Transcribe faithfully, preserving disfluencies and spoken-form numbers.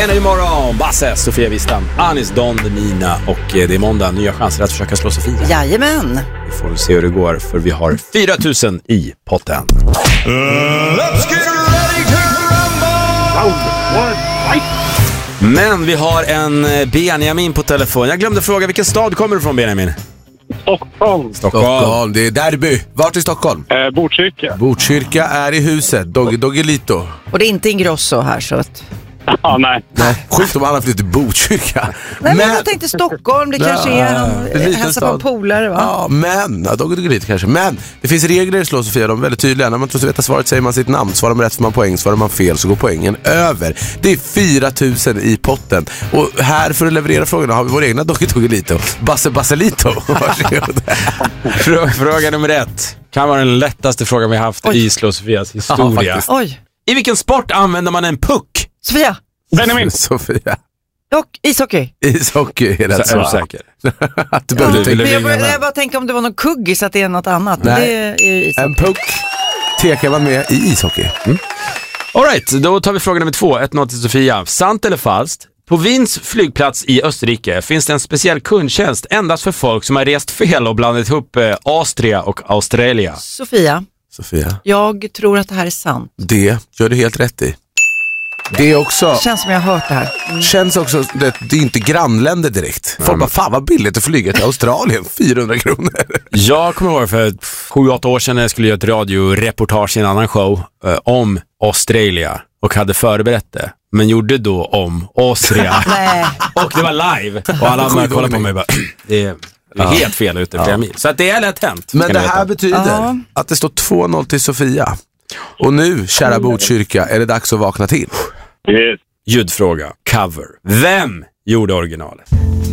Energy morgon, Basse, Sofia Wistam, Anis Don Demina och det är måndag, nya chanser att försöka slå Sofia. Jajamän. Vi får se hur det går för vi har fyra tusen i potten. Uh, let's get ready to rumble. Men vi har en Benjamin på telefon. Jag glömde fråga, vilken stad kommer du från, Benjamin? Stockholm. Stockholm. Stockholm, det är derby. Vart i Stockholm? Eh, Botkyrka. Botkyrka är i huset. Doggy Doggelito. Och det är inte Ingrosso här så att... Ja, nej. Nej, sjukt om alla flyttar till Botkyrka. Nej, men jag tänkte Stockholm, det kanske är han hälsar på polare, va? Ja, men, ja, Doggy Doggelito kanske. Men det finns regler i Slå Sofia, de är väldigt tydliga. När man tror sig veta svaret säger man sitt namn. Svarar man rätt får man poäng, svarar man fel så går poängen över. Det är fyra tusen i potten. Och här för att leverera frågorna har vi vår egna Doggy Doggelito, Basse Basselito. Varsågod. Fråga nummer ett. Kan vara den lättaste frågan vi haft Oj. i Slå Sofias historia. Ja, Oj. I vilken sport använder man en puck? Sofia. Benjamin. Sofia. Och ishockey. Ishockey är rätt Så är du svar. säker? Att du Ja, behöver tänka. men jag, bara, jag bara tänker om det var någon kuggis att det är något annat. Men Nej. det är ju ishockey. En puck tekar man med i ishockey. Mm. All right, då tar vi fråga nummer två. ett noll till Sofia. Sant eller falskt? På Wiens flygplats i Österrike finns det en speciell kundtjänst endast för folk som har rest fel och blandat ihop eh, Austria och Australia. Sofia, Sofia. jag tror att det här är sant. Det gör du helt rätt i. Det är också... Det känns som jag har hört det här. Mm. Känns också, det, det är inte grannländer direkt. Folk bara, fan vad billigt att flyga till Australien, fyrahundra kronor. Jag kommer ihåg för sju åtta år sedan när jag skulle göra ett radioreportage i en annan show eh, om Australia och hade förberett det. Men gjorde då om Austria. Nej. Och det var live. Och alla andra kollade på mig och bara, det är, det är helt fel ute flera mil. Så att det är lätt hänt. Men det här veta. betyder Ja. att det står två noll till Sofia. Och nu, kära Botkyrka, är det dags att vakna till. Yes. Ljudfråga. Cover. Vem gjorde originalet?